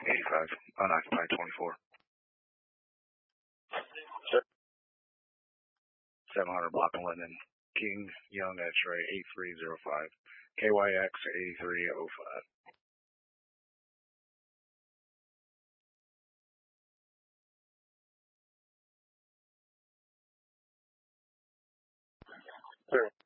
85, unoccupied 24. Sir. 700 block of Linden, King, Young, X-ray 8305, KYX 8305. Sir.